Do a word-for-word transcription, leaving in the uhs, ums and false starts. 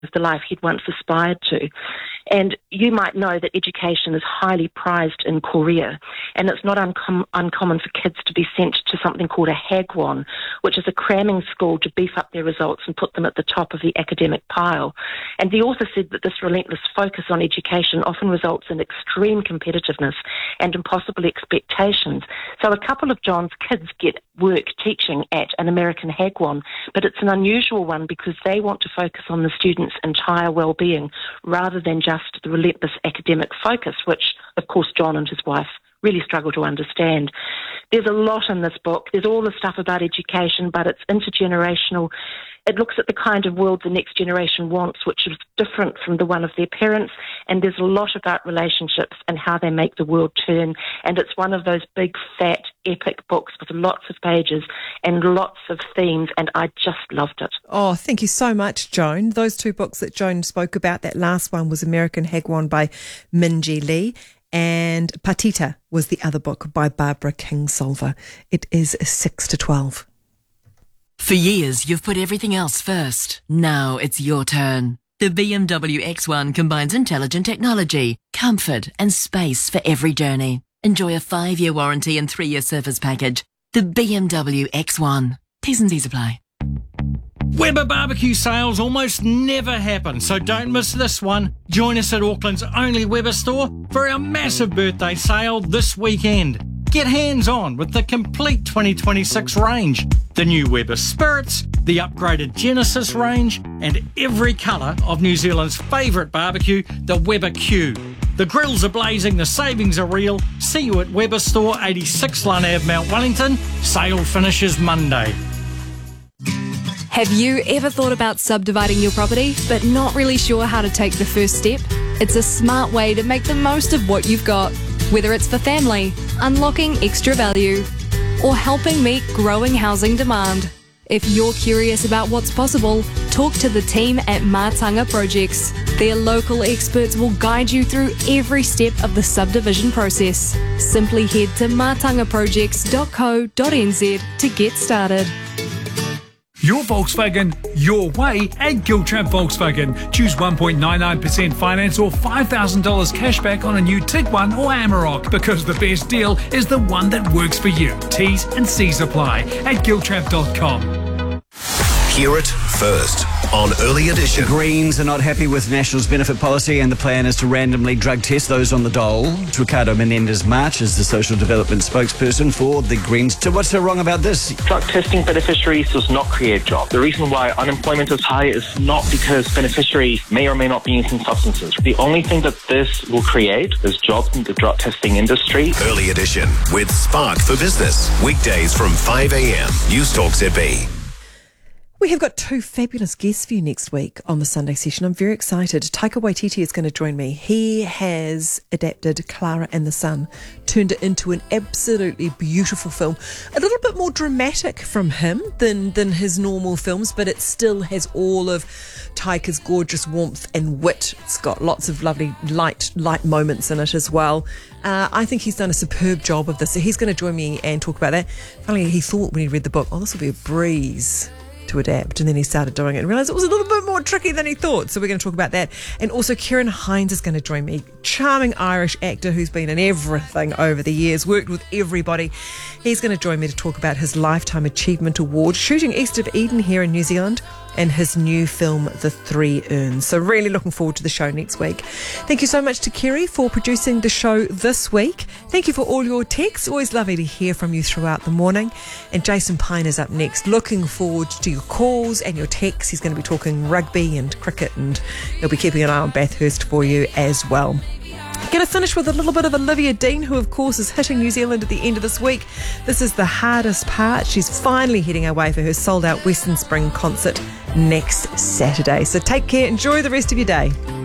the life he'd once aspired to. And you might know that education is highly prized in Korea, and it's not uncom- uncommon for kids to be sent to something called a hagwon, which is a cramming school to beef up their results and put them at the top of the academic pile. And the author said that this relentless focus on education often results in extreme competitiveness and impossible expectations. So a couple of John's kids get work teaching at an American hagwon, but it's an unusual one because they want to focus on the students' entire well-being rather than just the relentless academic focus, which, of course, John and his wife really struggle to understand. There's a lot in this book. There's all the stuff about education, but it's intergenerational. It looks at the kind of world the next generation wants, which is different from the one of their parents, and there's a lot about relationships and how they make the world turn, and it's one of those big, fat, epic books with lots of pages and lots of themes, and I just loved it. Oh, thank you so much, Joan. Those two books that Joan spoke about, that last one was American Hagwon by Min-Ji Lee, and Patita was the other book by Barbara Kingsolver. It is six to twelve. For years, you've put everything else first. Now it's your turn. The B M W X one combines intelligent technology, comfort and space for every journey. Enjoy a five-year warranty and three-year service package. The B M W X one. T's and C's apply. Weber barbecue sales almost never happen, so don't miss this one. Join us at Auckland's only Weber store for our massive birthday sale this weekend. Get hands-on with the complete twenty twenty-six range. The new Weber Spirits, the upgraded Genesis range, and every colour of New Zealand's favourite barbecue, the Weber Q. The grills are blazing, the savings are real. See you at Weber Store, eighty-six Lund Avenue, Mount Wellington. Sale finishes Monday. Have you ever thought about subdividing your property but not really sure how to take the first step? It's a smart way to make the most of what you've got. Whether it's for family, unlocking extra value, or helping meet growing housing demand. If you're curious about what's possible, talk to the team at Mātanga Projects. Their local experts will guide you through every step of the subdivision process. Simply head to matanga projects dot co dot n z to get started. Your Volkswagen, your way at Giltrap Volkswagen. Choose one point nine nine percent finance or five thousand dollars cashback on a new Tiguan or Amarok, because the best deal is the one that works for you. T's and C's apply at giltrap dot com. Hear it first on Early Edition. Greens are not happy with National's benefit policy, and the plan is to randomly drug test those on the dole. Ricardo Menendez-March is the social development spokesperson for the Greens. So what's so wrong about this? Drug testing beneficiaries does not create jobs. The reason why unemployment is high is not because beneficiaries may or may not be using substances. The only thing that this will create is jobs in the drug testing industry. Early Edition with Spark for Business. Weekdays from five a.m. News Talk Z B. We have got two fabulous guests for you next week on the Sunday session. I'm very excited. Taika Waititi is going to join me. He has adapted Clara and the Sun, turned it into an absolutely beautiful film. A little bit more dramatic from him than, than his normal films, but it still has all of Taika's gorgeous warmth and wit. It's got lots of lovely light, light moments in it as well. Uh, I think he's done a superb job of this. So he's going to join me and talk about that. Finally, he thought when he read the book, oh, this will be a breeze to adapt, and then he started doing it and realised it was a little bit more tricky than he thought. So we're going to talk about that. And also Kieran Hines is going to join me, charming Irish actor who's been in everything over the years, worked with everybody. He's going to join me to talk about his Lifetime Achievement Award, shooting East of Eden here in New Zealand, and his new film, The Three Urns. So really looking forward to the show next week. Thank you so much to Kerry for producing the show this week. Thank you for all your texts. Always lovely to hear from you throughout the morning. And Jason Pine is up next. Looking forward to your calls and your texts. He's going to be talking rugby and cricket, and he'll be keeping an eye on Bathurst for you as well. Going to finish with a little bit of Olivia Dean, who of course is hitting New Zealand at the end of this week. This is the hardest part. She's finally heading away for her sold out Western Spring concert next Saturday. So take care, enjoy the rest of your day.